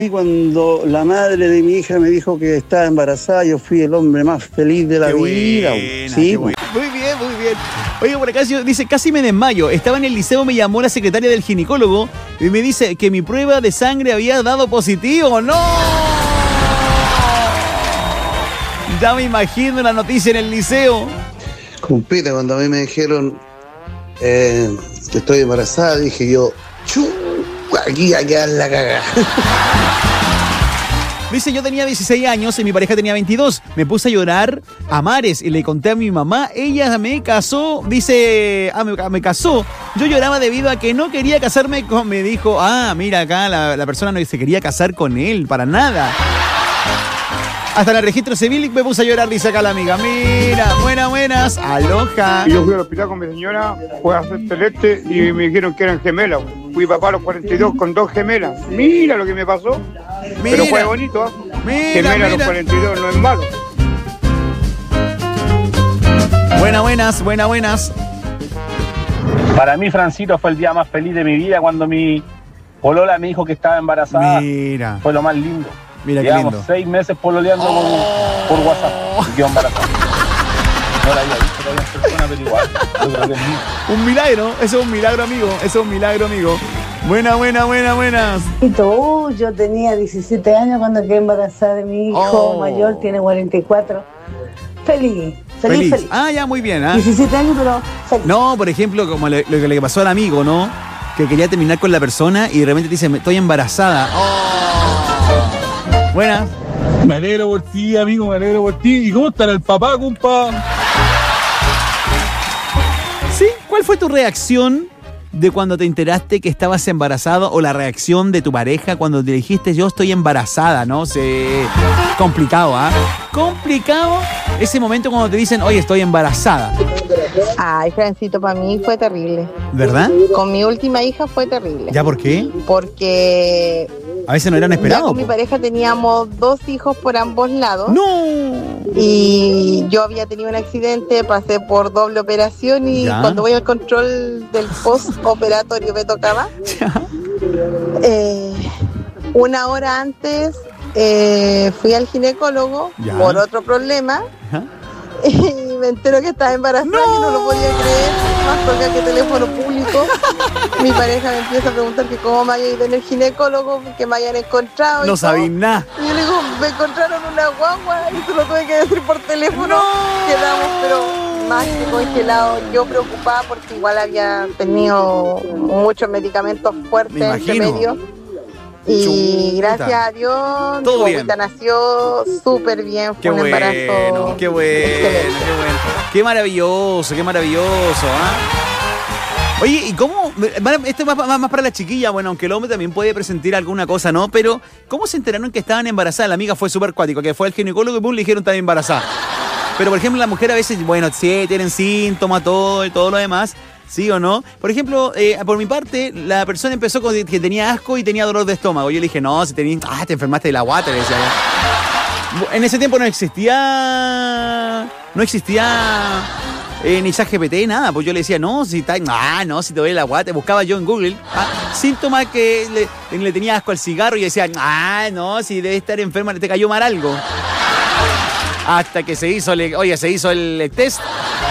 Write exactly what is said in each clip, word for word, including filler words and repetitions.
Y cuando la madre de mi hija me dijo que estaba embarazada, yo fui el hombre más feliz de la Qué vida. buena, Sí, qué buena. Muy bien, muy bien. Oye, por acá dice, casi me desmayo. Estaba en el liceo, me llamó la secretaria del ginecólogo y me dice que mi prueba de sangre había dado positivo. ¡No! Ya me imagino la noticia en el liceo. Compite, cuando a mí me dijeron eh, que estoy embarazada, dije yo, chu, aquí a quedar la cagada. Dice, yo tenía dieciséis años y mi pareja tenía veintidós. Me puse a llorar a mares y le conté a mi mamá. Ella me casó, dice, ah, me, me casó. Yo lloraba debido a que no quería casarme con... Me dijo, ah, mira acá, la, la persona no se quería casar con él, para nada. Hasta en el registro civil me puse a llorar, dice acá la amiga. Mira, buenas, buenas, aloja. Y yo fui al hospital con mi señora, fue a hacer teleste y me dijeron que eran gemelas. Fui papá a los cuarenta y dos con dos gemelas. Mira lo que me pasó. Mira, pero fue bonito, ¿eh? Mira, Gemela mira. a los cuarenta y dos no es malo. Buenas, buenas, buenas, buenas. Para mí, Francito, fue el día más feliz de mi vida cuando mi polola me dijo que estaba embarazada. Mira. Fue lo más lindo. Mira qué Llevamos lindo. seis meses pololeando Oh. por, por WhatsApp y quedó embarazada. No la había visto todavía en persona, pero igual. Yo creo que es mío. Un milagro, eso es un milagro, amigo. Eso es un milagro, amigo. Buena, buena, buena, buenas. Uh, yo tenía diecisiete años cuando quedé embarazada de mi hijo Oh. mayor, tiene cuarenta y cuatro. Feliz, feliz, Feliz. feliz. Ah, ya, muy bien, ¿ah? diecisiete años, pero feliz. No, por ejemplo, como le- lo que le pasó al amigo, ¿no? Que quería terminar con la persona y de repente te dice, "Me- estoy embarazada. Oh. Buenas. Me alegro por ti, amigo, me alegro por ti. ¿Y cómo estará el papá, compa? ¿Sí? ¿Cuál fue tu reacción de cuando te enteraste que estabas embarazado o la reacción de tu pareja cuando te dijiste yo estoy embarazada, ¿no? Se... Complicado, ¿ah? Complicado ese momento cuando te dicen, oye, estoy embarazada. Ay, Francito, para mí fue terrible. ¿Verdad? Con mi última hija fue terrible. ¿Ya por qué? Porque A veces no eran ya esperados. con mi pareja teníamos dos hijos por ambos lados. ¡No! Y yo había tenido un accidente, pasé por doble operación y Ya. cuando voy al control del postoperatorio me tocaba. Ya. Eh, una hora antes eh, fui al ginecólogo Ya. por otro problema. Ajá. Y me entero que estaba embarazada ¡No! y no lo podía creer. Más colgar que teléfono público. Mi pareja me empieza a preguntar que cómo me haya ido en el ginecólogo, que me hayan encontrado. y No todo. sabéis nada. Y yo le digo, me encontraron una guagua y se lo tuve que decir por teléfono. Quedamos, pero más que congelados. Yo preocupada porque igual había tenido muchos medicamentos fuertes Me entre imagino. medio. Y Chuta. gracias a Dios, Todo mi bien. guaguita nació súper bien. Fue Qué un bueno, embarazo. qué bueno, excelente. qué bueno. Qué maravilloso, qué maravilloso, ¿ah? Oye, ¿y cómo? Esto es más, más, más para la chiquilla, bueno, aunque el hombre también puede presentir alguna cosa, ¿no? Pero, ¿cómo se enteraron que estaban embarazadas? La amiga fue súper cuático, que fue al ginecólogo y pum, le dijeron que estaba embarazada. Pero, por ejemplo, la mujer a veces, bueno, sí, tienen síntomas, todo y todo lo demás. ¿Sí o no? Por ejemplo, eh, por mi parte, la persona empezó con que tenía asco y tenía dolor de estómago. Yo le dije, no, si tenías... Ah, te enfermaste de la guata, le decía yo. En ese tiempo no existía... No existía... Eh, ni ChatGPT, nada. Pues yo le decía, no, si está... Ah, no, si te duele la guata. Buscaba yo en Google ah, síntomas que le, le tenía asco al cigarro y decía, ah, no, si debe estar enferma, te cayó mal algo. Hasta que se hizo, el, oye, se hizo el test.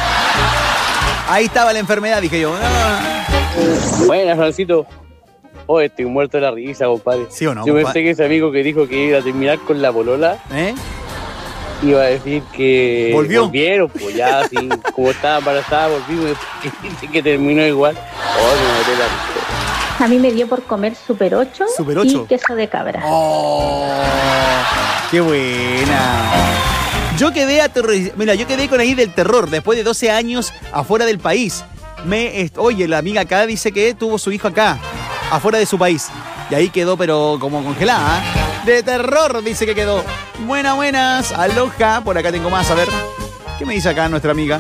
Ahí estaba la enfermedad, dije yo. Ah. Buenas, Francito. Oh, estoy muerto de la risa, compadre. ¿Sí o no, Yo compadre? pensé que ese amigo que dijo que iba a terminar con la polola ¿Eh? iba a decir que ¿Volvió? volvieron, pues ya así, como estaba embarazada, volvimos y dice que terminó igual. Oh, me maté la risa. A mí me dio por comer Super ocho, Super ocho. y queso de cabra. Oh, qué buena. Yo quedé aterrorizado. Mira, yo quedé con ahí del terror después de doce años afuera del país. Me, est- oye, la amiga acá dice que tuvo su hijo acá, afuera de su país. Y ahí quedó, pero como congelada. ¿eh? De terror dice que quedó. Buenas, buenas. Aloha. Por acá tengo más. A ver. ¿Qué me dice acá nuestra amiga?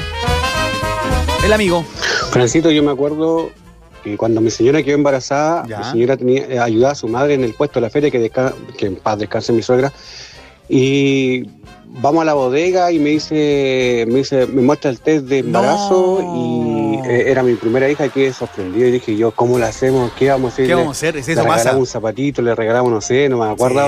El amigo. Francito, yo me acuerdo que cuando mi señora quedó embarazada, Ya. mi señora tenía, eh, ayudaba a su madre en el puesto de la feria, que, desca- que en paz descanse mi suegra. Y vamos a la bodega y me dice, me dice, me muestra el test de embarazo No. y eh, era mi primera hija y quedé sorprendido y dije yo, ¿cómo la hacemos? ¿Qué vamos a hacer? ¿Qué vamos a hacer? ¿Es eso le pasa? regalamos un zapatito, le regalamos, no sé, no me acuerdo. Sí.